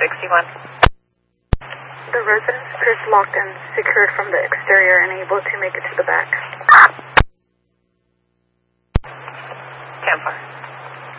61. The residence appears locked and secured from the exterior and able to make it to the back. 10-4.